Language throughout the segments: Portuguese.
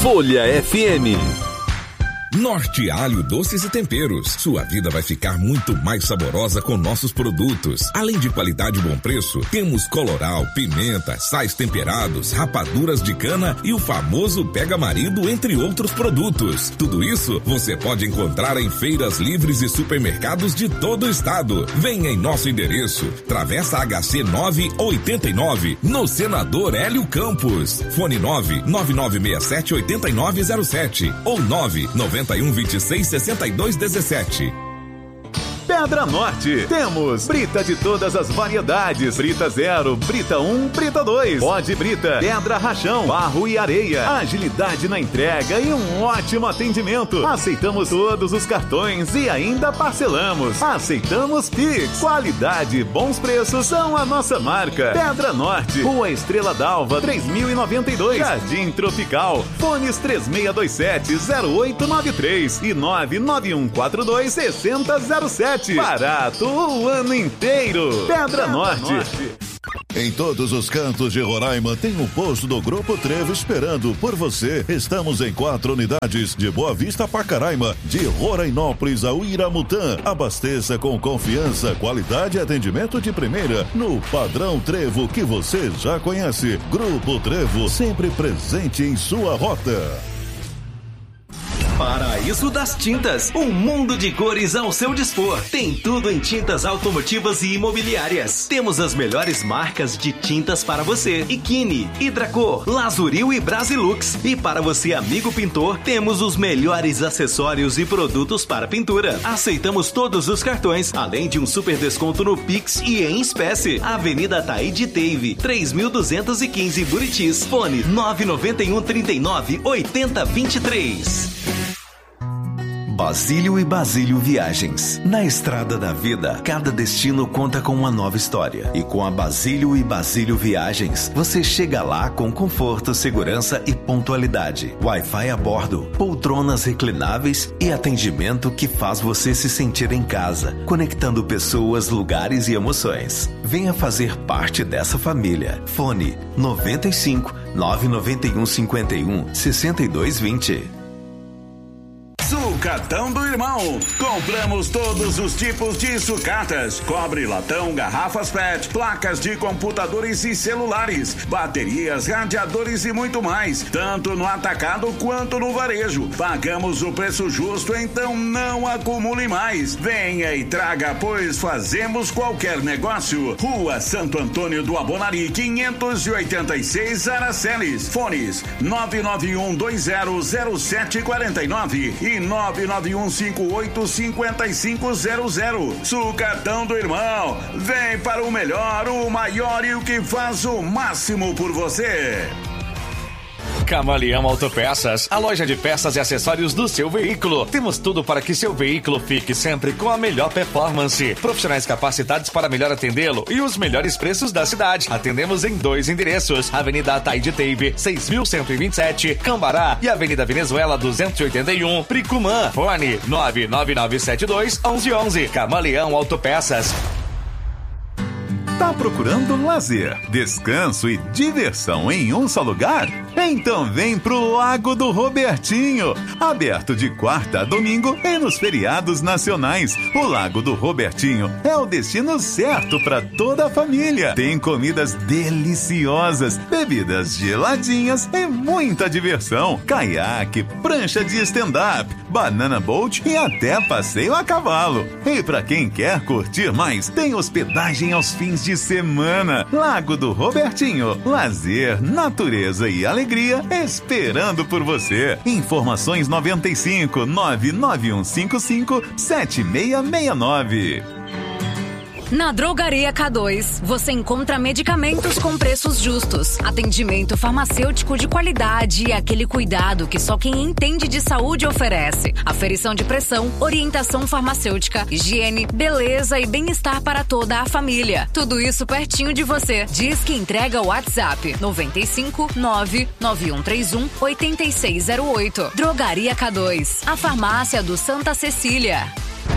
Folha FM. Norte Alho Doces e Temperos. Sua vida vai ficar muito mais saborosa com nossos produtos. Além de qualidade e bom preço, temos colorau, pimenta, sais temperados, rapaduras de cana e o famoso pega-marido, entre outros produtos. Tudo isso você pode encontrar em feiras livres e supermercados de todo o estado. Venha em nosso endereço, Travessa HC 989, no Senador Hélio Campos. Fone 99967-8907 ou 99126-6217. Pedra Norte, temos brita de todas as variedades, brita 0, brita 1, brita 2, pó de brita, pedra rachão, barro e areia, agilidade na entrega e um ótimo atendimento. Aceitamos todos os cartões e ainda parcelamos. Aceitamos Pix. Qualidade e bons preços são a nossa marca. Pedra Norte, Rua Estrela d'Alva, 3092, Jardim Tropical. Fones 3627-0893 e 99142-6007. Barato o ano inteiro. Pedra Norte. Em todos os cantos de Roraima tem um posto do Grupo Trevo esperando por você. Estamos em 4 unidades de Boa Vista a Pacaraima, de Rorainópolis a Uiramutã. Abasteça com confiança, qualidade e atendimento de primeira no padrão Trevo que você já conhece. Grupo Trevo, sempre presente em sua rota. Paraíso das Tintas, um mundo de cores ao seu dispor. Tem tudo em tintas automotivas e imobiliárias. Temos as melhores marcas de tintas para você: Ikine, Hidracor, Lazuril e Brasilux. E para você, amigo pintor, temos os melhores acessórios e produtos para pintura. Aceitamos todos os cartões, além de um super desconto no Pix e em espécie. Avenida Taíde Teive, 3215 Buritis. Fone 991 39 80 23. Basílio e Basílio Viagens. Na estrada da vida, cada destino conta com uma nova história. E com a Basílio e Basílio Viagens, você chega lá com conforto, segurança e pontualidade. Wi-Fi a bordo, poltronas reclináveis e atendimento que faz você se sentir em casa, conectando pessoas, lugares e emoções. Venha fazer parte dessa família. Fone 95 991 51 6220. Sucatão do Irmão. Compramos todos os tipos de sucatas: cobre, latão, garrafas PET, placas de computadores e celulares, baterias, radiadores e muito mais, tanto no atacado quanto no varejo. Pagamos o preço justo, então não acumule mais. Venha e traga, pois fazemos qualquer negócio. Rua Santo Antônio do Abonari, 586 Araceles. Fones 991200749 e 991585500. Sucatão do Irmão. Vem para o melhor, o maior e o que faz o máximo por você. Camaleão Autopeças, a loja de peças e acessórios do seu veículo. Temos tudo para que seu veículo fique sempre com a melhor performance. Profissionais capacitados para melhor atendê-lo e os melhores preços da cidade. Atendemos em 2 endereços: Avenida Ataíde Teive, 6127, Cambará, e Avenida Venezuela 281, Pricumã. Fone 99972-1111. Camaleão Autopeças. Tá procurando lazer, descanso e diversão em um só lugar? Então vem pro Lago do Robertinho. Aberto de quarta a domingo e nos feriados nacionais. O Lago do Robertinho é o destino certo para toda a família. Tem comidas deliciosas, bebidas geladinhas e muita diversão. Caiaque, prancha de stand-up, banana boat e até passeio a cavalo. E para quem quer curtir mais, tem hospedagem aos fins de semana. Lago do Robertinho, lazer, natureza e alegria esperando por você. Informações 95 99155 7669. Na Drogaria K2, você encontra medicamentos com preços justos, atendimento farmacêutico de qualidade e aquele cuidado que só quem entende de saúde oferece. Aferição de pressão, orientação farmacêutica, higiene, beleza e bem-estar para toda a família. Tudo isso pertinho de você. Diz que entrega o WhatsApp 95 99131 8608. Drogaria K2, a farmácia do Santa Cecília. A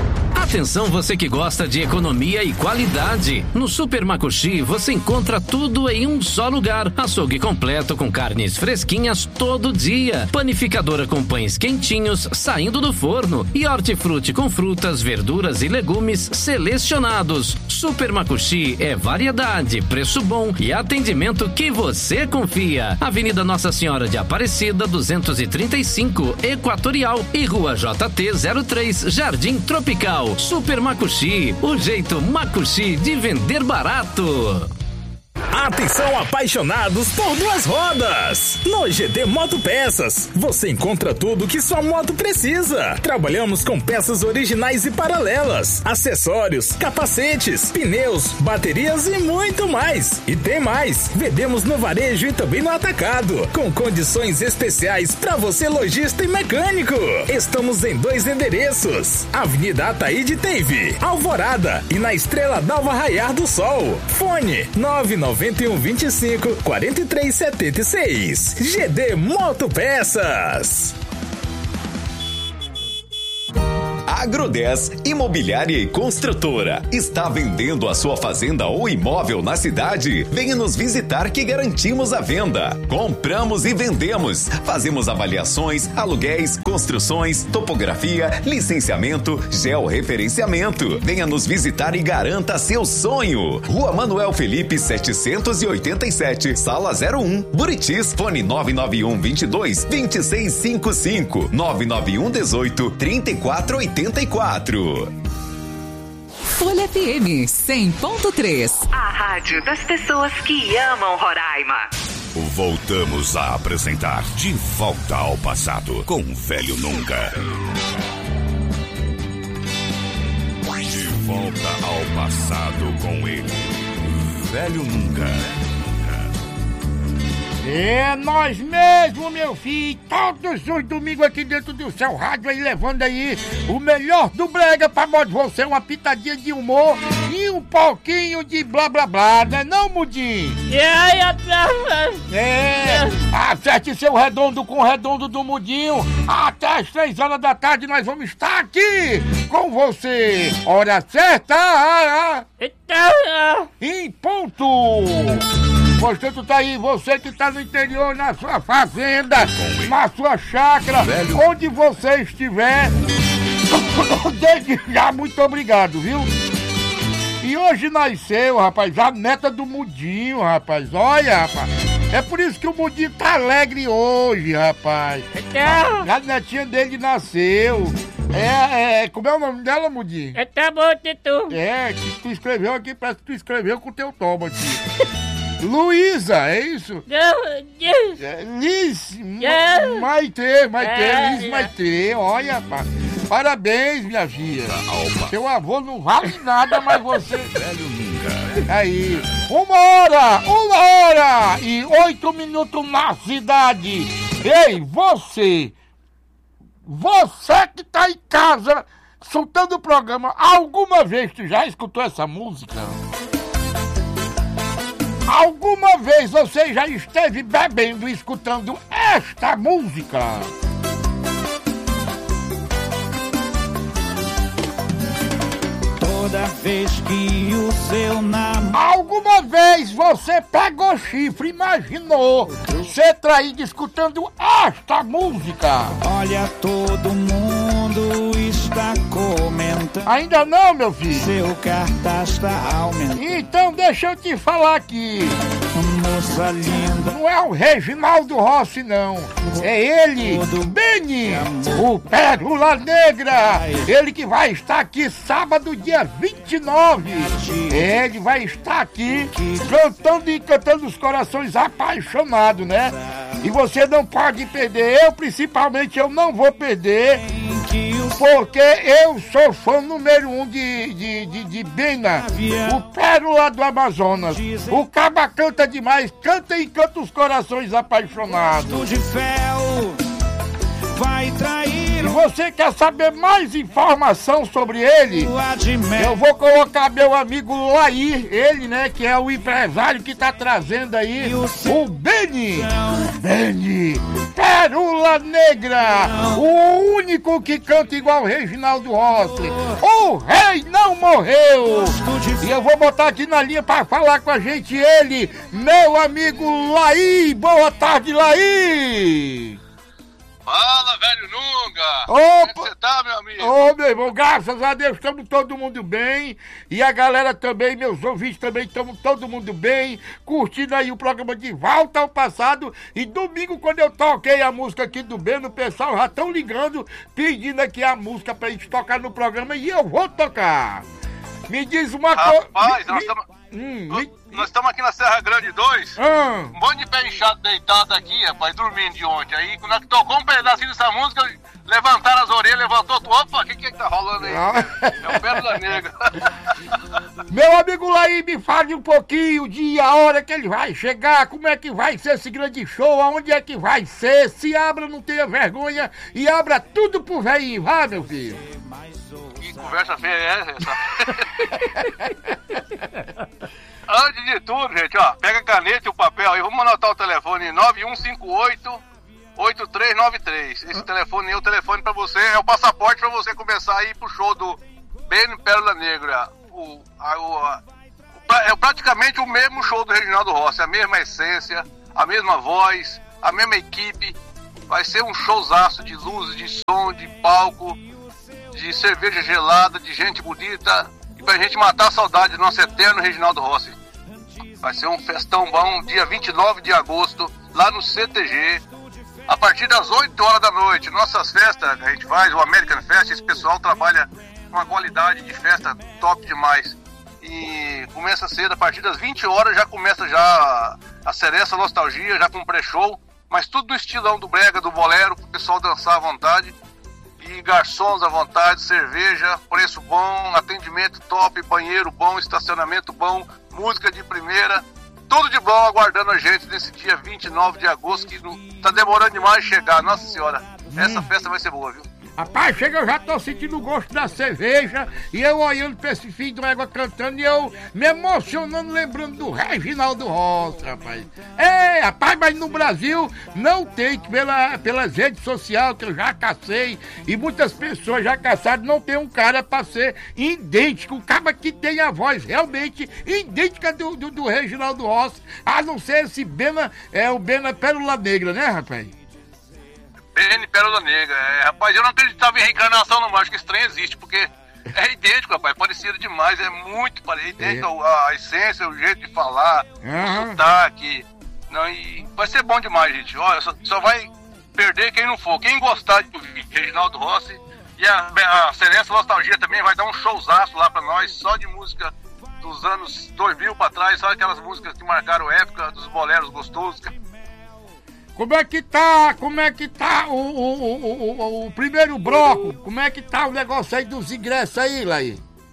Atenção você que gosta de economia e qualidade. No Super Makushi você encontra tudo em um só lugar. Açougue completo com carnes fresquinhas todo dia. Panificadora com pães quentinhos saindo do forno. E hortifruti com frutas, verduras e legumes selecionados. Super Makushi é variedade, preço bom e atendimento que você confia. Avenida Nossa Senhora de Aparecida, 235, Equatorial e Rua JT 03, Jardim Tropical. Super Makushi, o jeito Makushi de vender barato. Atenção apaixonados por duas rodas! No GD Motopeças, você encontra tudo que sua moto precisa. Trabalhamos com peças originais e paralelas, acessórios, capacetes, pneus, baterias e muito mais. E tem mais! Vendemos no varejo e também no atacado, com condições especiais para você lojista e mecânico. Estamos em 2 endereços: Avenida Ataíde Teive, Alvorada e na Estrela d'Alva Raiar do Sol. Fone 99125 4376. GD Motopeças. Agro10 Imobiliária e Construtora. Está vendendo a sua fazenda ou imóvel na cidade? Venha nos visitar que garantimos a venda. Compramos e vendemos. Fazemos avaliações, aluguéis, construções, topografia, licenciamento, georreferenciamento. Venha nos visitar e garanta seu sonho. Rua Manuel Felipe 787, Sala 01, Buritis. Fone 991 22 2655, 991 18 3484. Folha FM 100.3. A rádio das pessoas que amam Roraima. Voltamos a apresentar De Volta ao Passado com Velho Nunca. De volta ao passado com ele, Velho Nunca. É nós mesmo, meu filho, todos os domingos aqui dentro do seu rádio aí, levando aí o melhor do brega pra modo você, uma pitadinha de humor e um pouquinho de blá blá blá, né não, Mudinho? Acerte seu redondo com o redondo do Mudinho, até às 3 horas da tarde nós vamos estar aqui com você, hora certa, em ponto. Portanto, tá aí, você que tá no interior, na sua fazenda, na sua chácara, onde você estiver, desde já, muito obrigado, viu? E hoje nasceu, rapaz, a neta do Mudinho, rapaz, olha, rapaz, é por isso que o Mudinho tá alegre hoje, rapaz. A netinha dele nasceu. Como é o nome dela, Mudinho? Tá bom, Titu. Que tu escreveu aqui, parece que tu escreveu com o teu tomo aqui. Luísa, é isso? Liz Maite, Liz Maite, olha, pá. Parabéns, minha filha. Seu avô não vale nada, mas você... Velho Nunca. Aí, 1h e 8 minutos na cidade. Ei, você que tá em casa, escutando o programa, alguma vez tu já escutou essa música? Alguma vez você já esteve bebendo e escutando esta música? Toda vez que o seu namoro... Alguma vez você pegou chifre, imaginou ser traído escutando esta música? Olha, todo mundo está comentando. Ainda não, meu filho? Seu cartaz está aumentando. Então deixa eu te falar aqui. Moça linda. Não é o Reginaldo Rossi, não. É ele, Beni, o Pérola Negra. Ele que vai estar aqui sábado, dia 29. Ele vai estar aqui cantando e cantando os corações apaixonados, né? E você não pode perder. Eu, principalmente, eu não vou perder. Porque eu sou fã número 1 de Bena, o Pérola do Amazonas. O caba canta demais, canta e canta os corações apaixonados. De fel vai trair você quer saber mais informação sobre ele, eu vou colocar meu amigo Laí, ele, né, que é o empresário que tá trazendo aí o Beni Pérola Negra, o único que canta igual o Reginaldo Rossi. O rei não morreu. E eu vou botar aqui na linha pra falar com a gente ele, meu amigo Laí. Boa tarde, Laí. Fala, velho Nunga! Opa! Como é que você tá, meu amigo? Ô, meu irmão, graças a Deus estamos todo mundo bem. E a galera também, meus ouvintes também, estamos todo mundo bem. Curtindo aí o programa De Volta ao Passado. E domingo, quando eu toquei a música aqui do Beno, o pessoal já estão ligando, pedindo aqui a música pra gente tocar no programa. E eu vou tocar. Me diz uma coisa... Rapaz, nós estamos aqui na Serra Grande 2, um monte de pé inchado deitado aqui, rapaz, dormindo de ontem. Aí, quando tocou um pedacinho dessa música, levantaram as orelhas, levantou, opa, o que tá rolando aí? É o Pérola Negra. Meu amigo Laí, me fale um pouquinho o dia, a hora que ele vai chegar, como é que vai ser esse grande show, aonde é que vai ser, se abra, não tenha vergonha e abra tudo pro velhinho, vai, meu filho. Que conversa feia é essa? Antes de tudo, gente, ó, pega a caneta e o papel aí, vamos anotar o telefone 9158-8393. Esse telefone é o telefone pra você, é o passaporte pra você começar a ir pro show do Beni Pérola Negra. É praticamente o mesmo show do Reginaldo Rossi, a mesma essência, a mesma voz, a mesma equipe. Vai ser um showzaço de luzes, de som, de palco, de cerveja gelada, de gente bonita, e pra gente matar a saudade do nosso eterno Reginaldo Rossi. Vai ser um festão bom, dia 29 de agosto, lá no CTG, a partir das 8 horas da noite. Nossas festas que a gente faz, o American Fest, esse pessoal trabalha com uma qualidade de festa top demais. E começa cedo, a partir das 20 horas já começa já a Seresta Nostalgia, já com pré-show, mas tudo do estilão do brega, do bolero, pro pessoal dançar à vontade. E garçons à vontade, cerveja, preço bom, atendimento top, banheiro bom, estacionamento bom, música de primeira, tudo de bom aguardando a gente nesse dia 29 de agosto, que tá demorando demais chegar, nossa senhora, essa festa vai ser boa, viu? Rapaz, chega, eu já tô sentindo o gosto da cerveja, e eu olhando pra esse filho do égua cantando, e eu me emocionando, lembrando do Reginaldo Rossi, rapaz. É, rapaz, mas no Brasil não tem, pelas redes sociais que eu já cacei, e muitas pessoas já caçaram, não tem um cara pra ser idêntico, um cara que tem a voz realmente idêntica do Reginaldo Rossi, a não ser esse Bena, o Bena Pérola Negra, né, rapaz? Beni Pérola Negra, rapaz, eu não acreditava em reencarnação não, mas acho que esse trem existe, porque é idêntico, rapaz, parecido demais, é muito parecido, a essência, o jeito de falar, o sotaque, não, e vai ser bom demais, gente, olha, só vai perder quem não for, quem gostar de ouvir Reginaldo Rossi, e a Seresta Nostalgia também vai dar um showzaço lá pra nós, só de música dos anos 2000 pra trás, só aquelas músicas que marcaram a época dos boleros gostosos. Como é que tá o primeiro bloco? Como é que tá o negócio aí dos ingressos aí, Laí?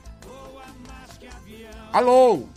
Alô?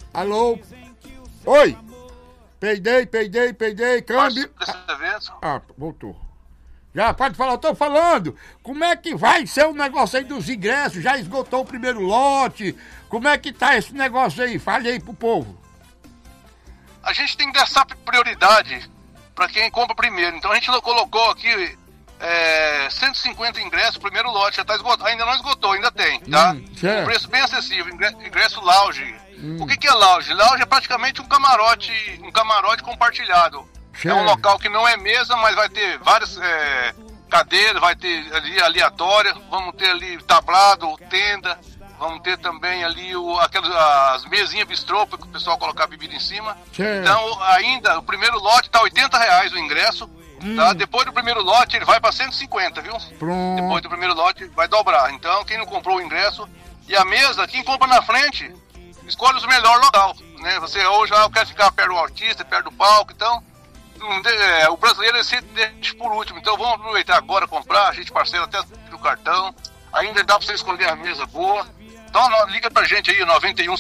Oi? Peidei, câmbio. Voltou. Já, pode falar, eu tô falando. Como é que vai ser o negócio aí dos ingressos? Já esgotou o primeiro lote? Como é que tá esse negócio aí? Fale aí pro povo. A gente tem que dar prioridade para quem compra primeiro. Então a gente colocou aqui 150 ingressos, primeiro lote, já tá esgotado, ainda não esgotou, ainda tem, tá? Um preço bem acessível, ingresso lounge. O que é lounge? Lounge é praticamente um camarote compartilhado. É um local que não é mesa, mas vai ter várias cadeiras, vai ter ali aleatória, vamos ter ali tablado, tenda, vamos ter também ali as mesinhas bistrô para o pessoal colocar a bebida em cima. Então, ainda, o primeiro lote tá R$80 o ingresso, tá? Depois do primeiro lote, ele vai para 150, viu? Pronto. Depois do primeiro lote, vai dobrar. Então, quem não comprou o ingresso, e a mesa, quem compra na frente, escolhe os melhores local, né? Você hoje, eu quero ficar perto do artista, perto do palco, então, o brasileiro sempre deixa por último. Então, vamos aproveitar agora, comprar, a gente parcela até no cartão, ainda dá para você escolher a mesa boa. Então liga pra gente aí,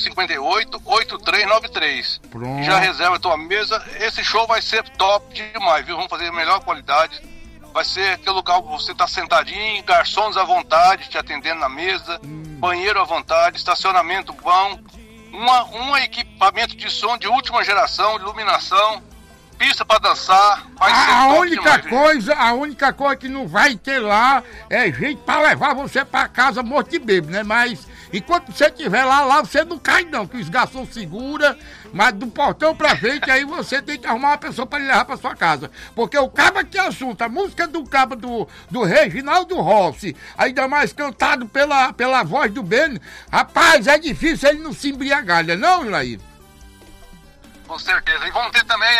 9158-8393. Pronto. Já reserva a tua mesa. Esse show vai ser top demais, viu? Vamos fazer a melhor qualidade. Vai ser aquele lugar que você tá sentadinho, garçons à vontade, te atendendo na mesa, banheiro à vontade, estacionamento bom, um equipamento de som de última geração, de iluminação, pista para dançar. Vai ser a demais, única coisa que não vai ter lá é gente para levar você para casa morto de bêbado, né? Mas enquanto você estiver lá você não cai não, que os garçons segura, mas do portão pra frente aí você tem que arrumar uma pessoa para lhe levar para sua casa. Porque o cabo que assunto, a música do cabo do Reginaldo Rossi, ainda mais cantado pela voz do Ben, rapaz, é difícil ele não se embriagar, não, Ilaí? Com certeza. E vamos ter também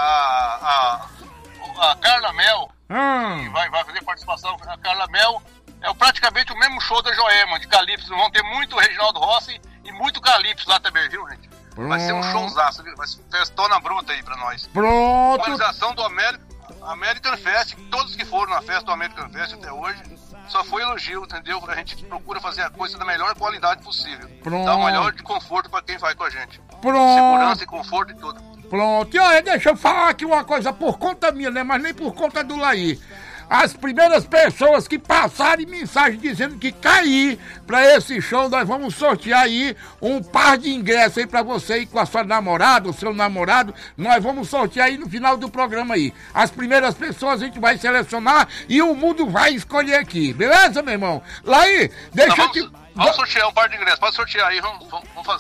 a Carla Mel, que vai fazer participação. A Carla Mel é praticamente o mesmo show da Joelma, de Calypso. Vão ter muito Reginaldo Rossi e muito Calypso lá também, viu, gente? Vai ser um showzaço, viu? Vai ser festona bruta aí pra nós. Pronto! Organização do American Fest, todos que foram na festa do American Fest até hoje, só foi elogio, entendeu? A gente procura fazer a coisa da melhor qualidade possível. Pronto. Dar o melhor de conforto pra quem vai com a gente. Pronto. Segurança e conforto e tudo. Pronto. E olha, deixa eu falar aqui uma coisa por conta minha, né? Mas nem por conta do Laí. As primeiras pessoas que passarem mensagem dizendo que cair pra esse show, nós vamos sortear aí um par de ingressos aí pra você ir com a sua namorada, o seu namorado. Nós vamos sortear aí no final do programa aí. As primeiras pessoas a gente vai selecionar e o mundo vai escolher aqui. Beleza, meu irmão? Laí, deixa eu te... Vamos sortear um par de ingressos. Pode sortear aí, vamos fazer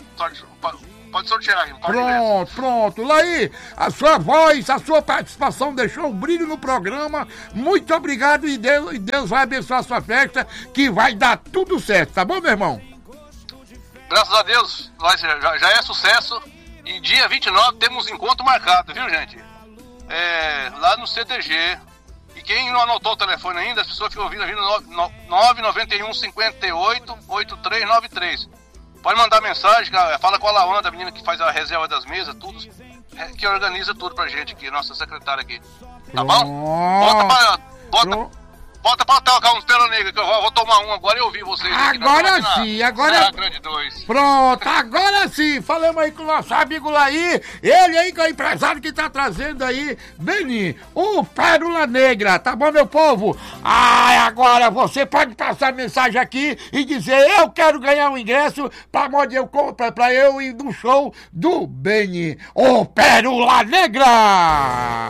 pode sortear aí um par de ingressos. Pronto. Laí, a sua voz, a sua participação deixou um brilho no programa. Muito obrigado e Deus vai abençoar a sua festa, que vai dar tudo certo, tá bom, meu irmão? Graças a Deus, já é sucesso. E dia 29 temos encontro marcado, viu, gente? Lá no CTG. E quem não anotou o telefone ainda, as pessoas ficam ouvindo 991 58 8393. Pode mandar mensagem, fala com a Lawanda, a menina que faz a reserva das mesas, tudo, que organiza tudo pra gente aqui, nossa secretária aqui. Tá bom? Bota pra tocar uns Pérola Negra, que eu vou tomar um agora e ouvir vocês. Agora sim, agora... Pronto, agora sim. Falamos aí com o nosso amigo Laí, ele aí que é o empresário que tá trazendo aí, Beni, o Pérola Negra, tá bom, meu povo? Agora você pode passar mensagem aqui e dizer, eu quero ganhar um ingresso pra eu ir no show do Beni, o Pérola Negra.